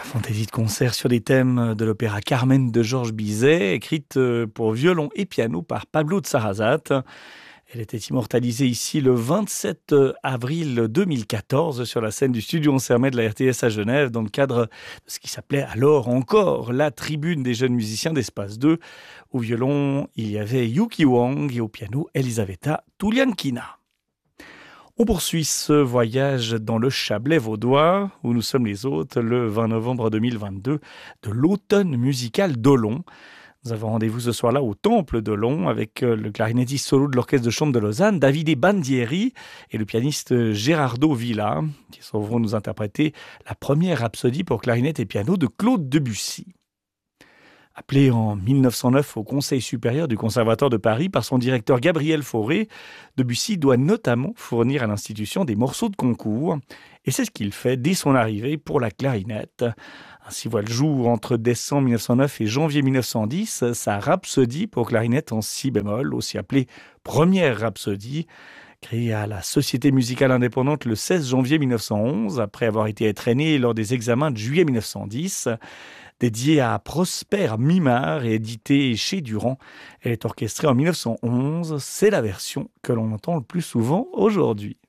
Fantaisie de concert sur des thèmes de l'opéra Carmen de Georges Bizet, écrite pour violon et piano par Pablo de Sarrazate. Elle était immortalisée ici le 27 avril 2014 sur la scène du studio Ansermet de la RTS à Genève dans le cadre de ce qui s'appelait alors encore la tribune des jeunes musiciens d'Espace 2. Au violon, il y avait Yuki Wang et au piano, Elisaveta Tuliankina. On poursuit ce voyage dans le Chablais vaudois, où nous sommes les hôtes, le 20 novembre 2022, de l'automne musical d'Olon. Nous avons rendez-vous ce soir-là au Temple d'Olon avec le clarinettiste solo de l'Orchestre de chambre de Lausanne, Davide Bandieri, et le pianiste Gerardo Villa, qui vont nous interpréter la première rhapsodie pour clarinette et piano de Claude Debussy. Appelé en 1909 au Conseil supérieur du Conservatoire de Paris par son directeur Gabriel Fauré, Debussy doit notamment fournir à l'institution des morceaux de concours. Et c'est ce qu'il fait dès son arrivée pour la clarinette. Ainsi voit le jour entre décembre 1909 et janvier 1910 sa rhapsodie pour clarinette en si bémol, aussi appelée première rhapsodie, créée à la Société musicale indépendante le 16 janvier 1911, après avoir été étraînée lors des examens de juillet 1910. Dédiée à Prosper Mimard et éditée chez Durand. Elle est orchestrée en 1911. C'est la version que l'on entend le plus souvent aujourd'hui.